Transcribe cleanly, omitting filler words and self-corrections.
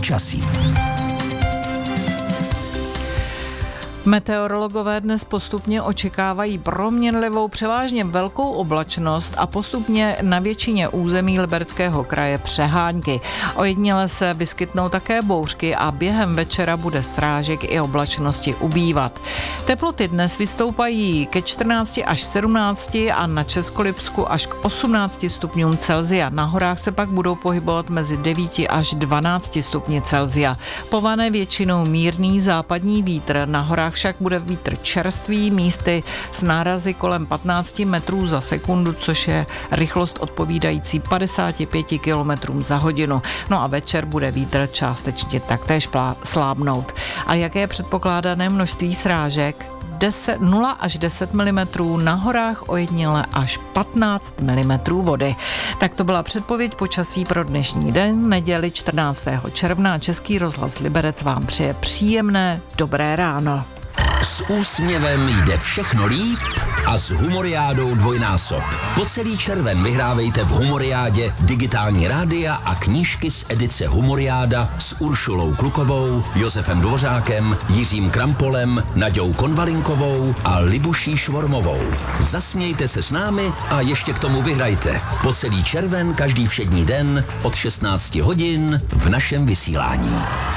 počasí. Meteorologové dnes postupně očekávají proměnlivou převážně velkou oblačnost a postupně na většině území Libereckého kraje přehánky. Ojediněle se vyskytnou také bouřky a během večera bude srážek i oblačnosti ubývat. Teploty dnes vystoupají ke 14 až 17 a na Českolipsku až k 18 stupňům Celsia. Na horách se pak budou pohybovat mezi 9 až 12 stupni Celsia. Povane většinou mírný západní vítr, na horách však bude vítr čerstvý, místy s nárazy kolem 15 metrů za sekundu, což je rychlost odpovídající 55 km za hodinu. No a večer bude vítr částečně taktéž slábnout. A jaké je předpokládané množství srážek? 0 až 10 mm, na horách ojediněle až 15 mm vody. Tak to byla předpověď počasí pro dnešní den, neděli 14. června. Český rozhlas Liberec vám přeje příjemné dobré ráno. S úsměvem jde všechno líp a s Humoriádou dvojnásob. Po celý červen vyhrávejte v Humoriádě digitální rádia a knížky z edice Humoriáda s Uršulou Klukovou, Josefem Dvořákem, Jiřím Krampolem, Naďou Konvalinkovou a Libuší Švormovou. Zasmějte se s námi a ještě k tomu vyhrajte. Po celý červen každý všední den od 16 hodin v našem vysílání.